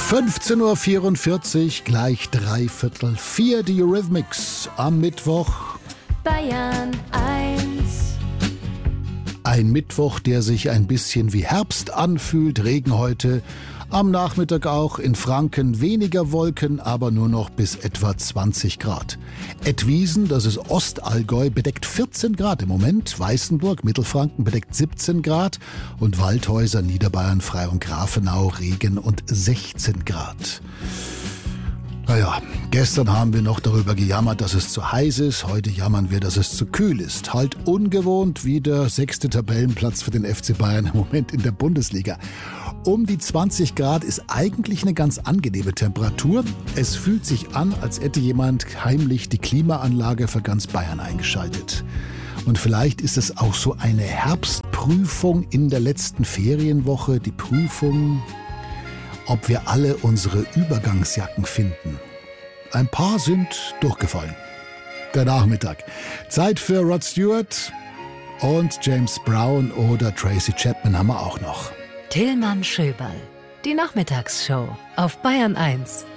15.44 Uhr, gleich 3/4, die Eurythmics am Mittwoch. Bayern 1. Ein Mittwoch, der sich ein bisschen wie Herbst anfühlt. Regen heute, am Nachmittag auch in Franken weniger Wolken, aber nur noch bis etwa 20 Grad. Edwiesen, das ist Ostallgäu, bedeckt 14 Grad im Moment. Weißenburg, Mittelfranken bedeckt 17 Grad. Und Waldhäuser, Niederbayern, Frei und Grafenau, Regen und 16 Grad. Naja, gestern haben wir noch darüber gejammert, dass es zu heiß ist. Heute jammern wir, dass es zu kühl ist. Halt ungewohnt wie der 6. Tabellenplatz für den FC Bayern im Moment in der Bundesliga. Um die 20 Grad ist eigentlich eine ganz angenehme Temperatur. Es fühlt sich an, als hätte jemand heimlich die Klimaanlage für ganz Bayern eingeschaltet. Und vielleicht ist es auch so eine Herbstprüfung in der letzten Ferienwoche. Die Prüfung, ob wir alle unsere Übergangsjacken finden. Ein paar sind durchgefallen. Der Nachmittag. Zeit für Rod Stewart und James Brown oder Tracy Chapman haben wir auch noch. Tillmann Schöberl. Die Nachmittagsshow auf Bayern 1.